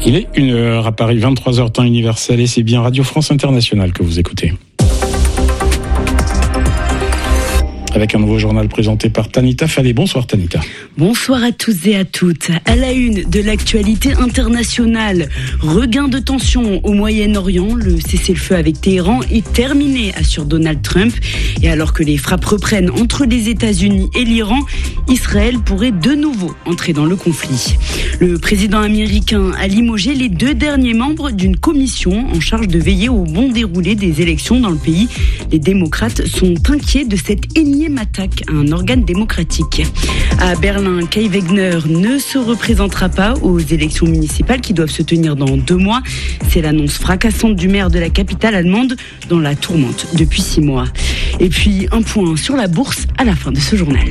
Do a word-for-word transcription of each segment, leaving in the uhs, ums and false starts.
Il est une heure à Paris, vingt-trois heures temps universel, et c'est bien Radio France Internationale que vous écoutez. Avec un nouveau journal présenté par Tanita Fallet. Bonsoir Tanita. Bonsoir à tous et à toutes. À la une de l'actualité internationale, regain de tension au Moyen-Orient. Le cessez-le-feu avec Téhéran est terminé, assure Donald Trump. Et alors que les frappes reprennent entre les États-Unis et l'Iran, Israël pourrait de nouveau entrer dans le conflit. Le président américain a limogé les deux derniers membres d'une commission en charge de veiller au bon déroulé des élections dans le pays. Les démocrates sont inquiets de cette énième attaque à un organe démocratique. À Berlin, Kai Wegner ne se représentera pas aux élections municipales qui doivent se tenir dans deux mois. C'est l'annonce fracassante du maire de la capitale allemande dans la tourmente depuis six mois. Et puis un point sur la bourse à la fin de ce journal.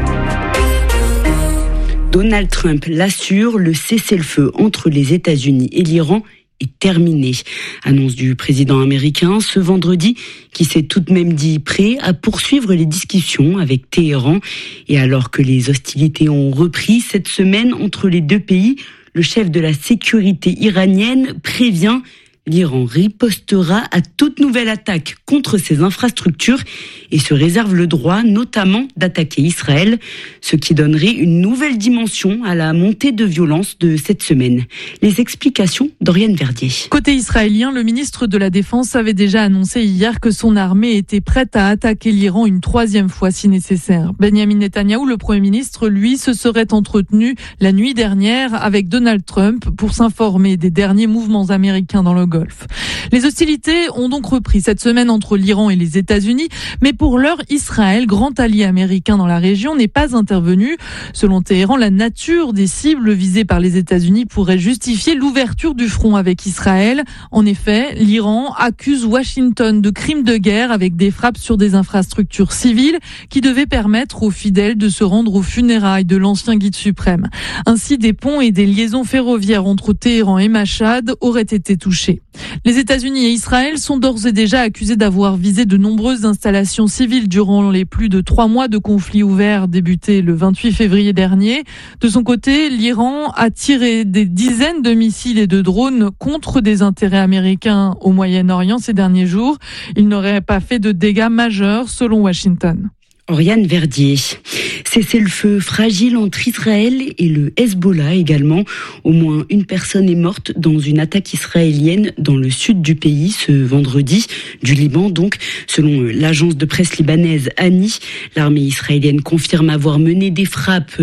Donald Trump l'assure, le cessez-le-feu entre les États-Unis et l'Iran est terminé. Annonce du président américain ce vendredi, qui s'est tout de même dit prêt à poursuivre les discussions avec Téhéran. Et alors que les hostilités ont repris cette semaine entre les deux pays, le chef de la sécurité iranienne prévient: l'Iran ripostera à toute nouvelle attaque contre ses infrastructures et se réserve le droit notamment d'attaquer Israël, ce qui donnerait une nouvelle dimension à la montée de violence de cette semaine. Les explications d'Oriane Verdier. Côté israélien, le ministre de la Défense avait déjà annoncé hier que son armée était prête à attaquer l'Iran une troisième fois si nécessaire. Benjamin Netanyahou, le Premier ministre, lui, se serait entretenu la nuit dernière avec Donald Trump pour s'informer des derniers mouvements américains dans le Golfe. Les hostilités ont donc repris cette semaine entre l'Iran et les États-Unis, mais pour l'heure, Israël, grand allié américain dans la région, n'est pas intervenu. Selon Téhéran, la nature des cibles visées par les États-Unis pourrait justifier l'ouverture du front avec Israël. En effet, l'Iran accuse Washington de crimes de guerre avec des frappes sur des infrastructures civiles qui devaient permettre aux fidèles de se rendre aux funérailles de l'ancien guide suprême. Ainsi, des ponts et des liaisons ferroviaires entre Téhéran et Machhad auraient été touchés. Les États-Unis et Israël sont d'ores et déjà accusés d'avoir visé de nombreuses installations civiles durant les plus de trois mois de conflit ouvert débuté le vingt-huit février dernier. De son côté, l'Iran a tiré des dizaines de missiles et de drones contre des intérêts américains au Moyen-Orient ces derniers jours. Il n'aurait pas fait de dégâts majeurs selon Washington. Oriane Verdier. Cessez-le-feu fragile entre Israël et le Hezbollah également. Au moins une personne est morte dans une attaque israélienne dans le sud du pays ce vendredi, du Liban donc. Selon l'agence de presse libanaise Ani, l'armée israélienne confirme avoir mené des frappes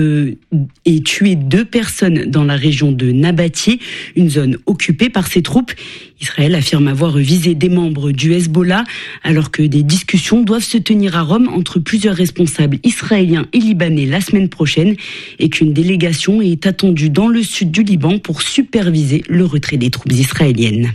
et tué deux personnes dans la région de Nabatieh, une zone occupée par ses troupes. Israël affirme avoir visé des membres du Hezbollah alors que des discussions doivent se tenir à Rome entre plusieurs responsables israéliens et libanais la semaine prochaine et qu'une délégation est attendue dans le sud du Liban pour superviser le retrait des troupes israéliennes.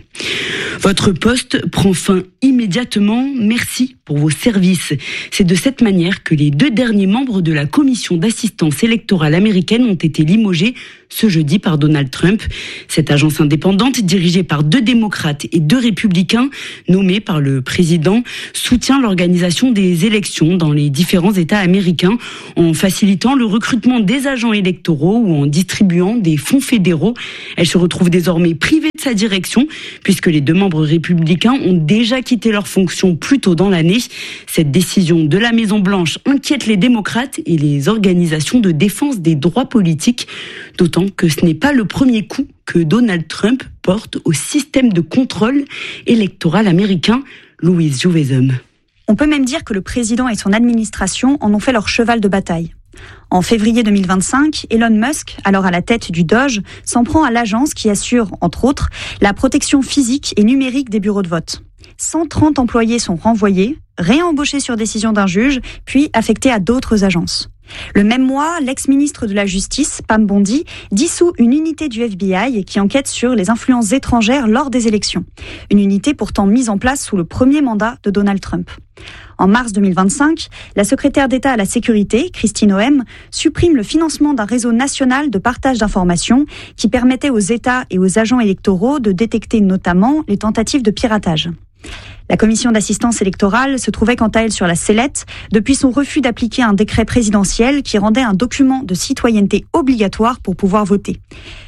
Votre poste prend fin immédiatement. Merci pour vos services. C'est de cette manière que les deux derniers membres de la commission d'assistance électorale américaine ont été limogés ce jeudi par Donald Trump. Cette agence indépendante, dirigée par deux démocrates et deux républicains, nommés par le président, soutient l'organisation des élections dans les différents États américains en facilitant le recrutement des agents électoraux ou en distribuant des fonds fédéraux. Elle se retrouve désormais privée de sa direction puisque les deux membres républicains ont déjà quitté leurs fonctions plus tôt dans l'année. Cette décision de la Maison-Blanche inquiète les démocrates et les organisations de défense des droits politiques, d'autant que ce n'est pas le premier coup que Donald Trump porte au système de contrôle électoral américain. Louise Juvesum. On peut même dire que le président et son administration en ont fait leur cheval de bataille. En février deux mille vingt-cinq, Elon Musk, alors à la tête du Doge, s'en prend à l'agence qui assure, entre autres, la protection physique et numérique des bureaux de vote. cent trente employés sont renvoyés, réembauchés sur décision d'un juge, puis affectés à d'autres agences. Le même mois, l'ex-ministre de la Justice, Pam Bondi, dissout une unité du F B I qui enquête sur les influences étrangères lors des élections. Une unité pourtant mise en place sous le premier mandat de Donald Trump. En mars deux mille vingt-cinq, la secrétaire d'État à la sécurité, Kristi Noem, supprime le financement d'un réseau national de partage d'informations qui permettait aux États et aux agents électoraux de détecter notamment les tentatives de piratage. La commission d'assistance électorale se trouvait quant à elle sur la sellette depuis son refus d'appliquer un décret présidentiel qui rendait un document de citoyenneté obligatoire pour pouvoir voter.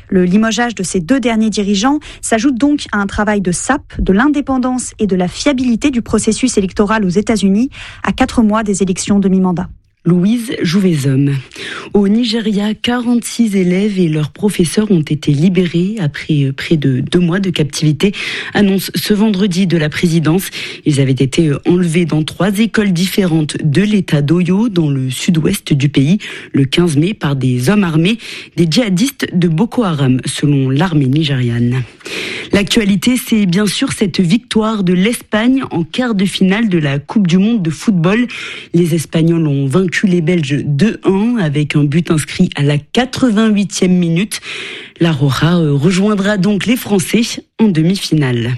Le limogeage de ces deux derniers dirigeants s'ajoute donc à un travail de sape, de l'indépendance et de la fiabilité du processus électoral aux États-Unis à quatre mois des élections de mi-mandat. Louise Jouvezhomme. Au Nigeria, quarante-six élèves et leurs professeurs ont été libérés après près de deux mois de captivité, annonce ce vendredi de la présidence. Ils avaient été enlevés dans trois écoles différentes de l'État d'Oyo, dans le sud-ouest du pays, le quinze mai par des hommes armés, des djihadistes de Boko Haram, selon l'armée nigériane. L'actualité, c'est bien sûr cette victoire de l'Espagne en quart de finale de la Coupe du Monde de football. Les Espagnols ont vaincu les Belges deux un avec un but inscrit à la quatre-vingt-huitième minute. La Roja rejoindra donc les Français en demi-finale.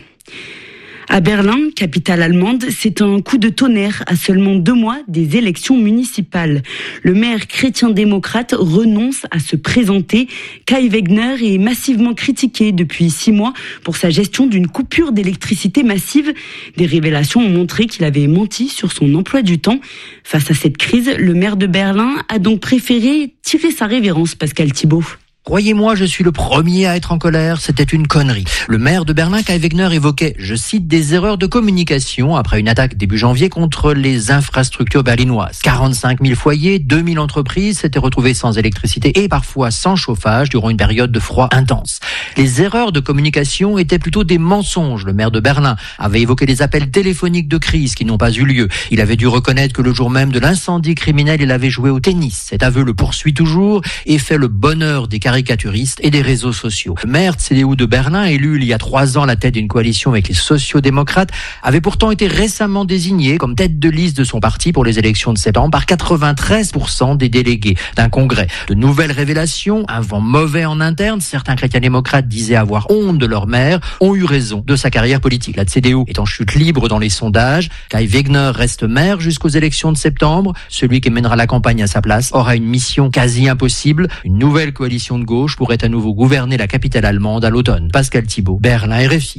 À Berlin, capitale allemande, c'est un coup de tonnerre à seulement deux mois des élections municipales. Le maire chrétien-démocrate renonce à se présenter. Kai Wegner est massivement critiqué depuis six mois pour sa gestion d'une coupure d'électricité massive. Des révélations ont montré qu'il avait menti sur son emploi du temps. Face à cette crise, le maire de Berlin a donc préféré tirer sa révérence, Pascal Thibault. Croyez-moi, je suis le premier à être en colère, c'était une connerie. Le maire de Berlin, Kai Wegner, évoquait, je cite, des erreurs de communication après une attaque début janvier contre les infrastructures berlinoises. quarante-cinq mille foyers, deux mille entreprises s'étaient retrouvées sans électricité et parfois sans chauffage durant une période de froid intense. Les erreurs de communication étaient plutôt des mensonges. Le maire de Berlin avait évoqué des appels téléphoniques de crise qui n'ont pas eu lieu. Il avait dû reconnaître que le jour même de l'incendie criminel, il avait joué au tennis. Cet aveu le poursuit toujours et fait le bonheur des caricaturistes et des réseaux sociaux. Le maire de C D U de Berlin, élu il y a trois ans à la tête d'une coalition avec les sociaux-démocrates, avait pourtant été récemment désigné comme tête de liste de son parti pour les élections de septembre par quatre-vingt-treize pour cent des délégués d'un congrès. De nouvelles révélations, un vent mauvais en interne, certains chrétiens-démocrates disaient avoir honte de leur maire, ont eu raison de sa carrière politique. La C D U est en chute libre dans les sondages. Kai Wegner reste maire jusqu'aux élections de septembre. Celui qui mènera la campagne à sa place aura une mission quasi impossible. Une nouvelle coalition de gauche pourrait à nouveau gouverner la capitale allemande à l'automne. Pascal Thibault, Berlin, R F I.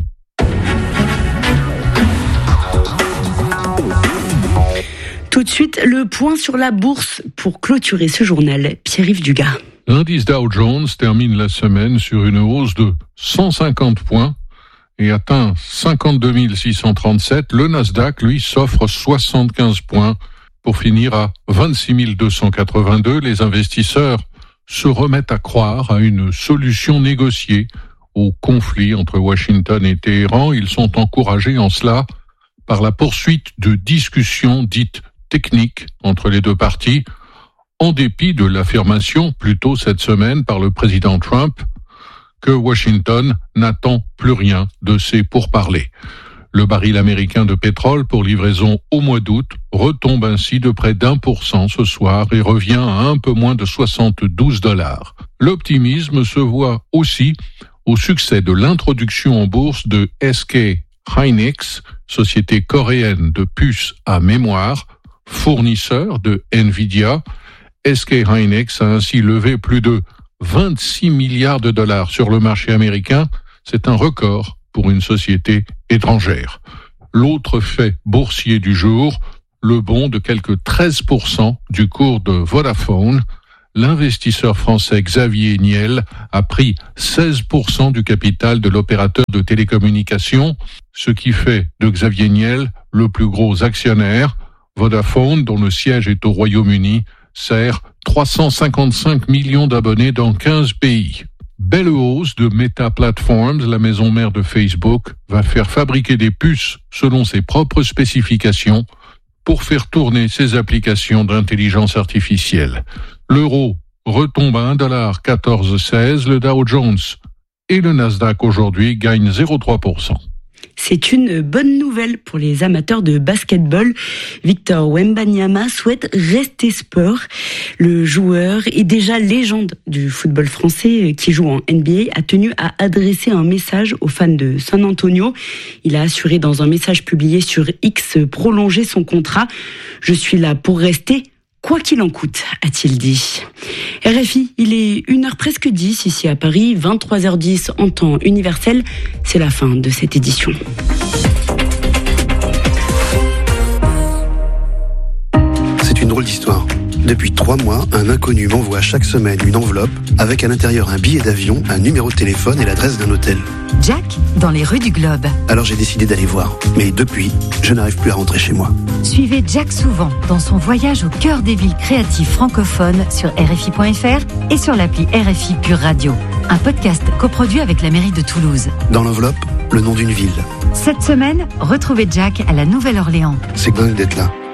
Tout de suite, le point sur la bourse pour clôturer ce journal. Pierre-Yves Dugas. L'indice Dow Jones termine la semaine sur une hausse de cent cinquante points et atteint cinquante-deux mille six cent trente-sept. Le Nasdaq, lui, s'offre soixante-quinze points pour finir à vingt-six mille deux cent quatre-vingt-deux. Les investisseurs se remettent à croire à une solution négociée au conflit entre Washington et Téhéran. Ils sont encouragés en cela par la poursuite de discussions dites techniques entre les deux parties, en dépit de l'affirmation, plus tôt cette semaine, par le président Trump, que Washington n'attend plus rien de ces pourparlers. Le baril américain de pétrole pour livraison au mois d'août retombe ainsi de près d'un pour cent ce soir et revient à un peu moins de soixante-douze dollars. L'optimisme se voit aussi au succès de l'introduction en bourse de S K Hynix, société coréenne de puces à mémoire, fournisseur de Nvidia. S K Hynix a ainsi levé plus de vingt-six milliards de dollars sur le marché américain. C'est un record pour une société étrangère. L'autre fait boursier du jour, le bond de quelques treize pour cent du cours de Vodafone. L'investisseur français Xavier Niel a pris seize pour cent du capital de l'opérateur de télécommunications, ce qui fait de Xavier Niel le plus gros actionnaire. Vodafone, dont le siège est au Royaume-Uni, sert trois cent cinquante-cinq millions d'abonnés dans quinze pays. Belle hausse de Meta Platforms, la maison mère de Facebook, va faire fabriquer des puces selon ses propres spécifications pour faire tourner ses applications d'intelligence artificielle. L'euro retombe à un dollar quatorze seize, le Dow Jones et le Nasdaq aujourd'hui gagnent zéro virgule trois pour cent. C'est une bonne nouvelle pour les amateurs de basketball. Victor Wembanyama souhaite rester Spurs. Le joueur est déjà légende du football français qui joue en N B A, a tenu à adresser un message aux fans de San Antonio. Il a assuré dans un message publié sur X prolonger son contrat. « Je suis là pour rester, quoi qu'il en coûte », a-t-il dit. R F I, il est une heure presque dix ici à Paris, vingt-trois heures dix en temps universel. C'est la fin de cette édition. C'est une drôle d'histoire. Depuis trois mois, un inconnu m'envoie chaque semaine une enveloppe avec à l'intérieur un billet d'avion, un numéro de téléphone et l'adresse d'un hôtel. Jack, dans les rues du Globe. Alors j'ai décidé d'aller voir. Mais depuis, je n'arrive plus à rentrer chez moi. Suivez Jack souvent dans son voyage au cœur des villes créatives francophones sur R F I point F R et sur l'appli R F I Pure Radio. Un podcast coproduit avec la mairie de Toulouse. Dans l'enveloppe, le nom d'une ville. Cette semaine, retrouvez Jack à la Nouvelle-Orléans. C'est dingue d'être là.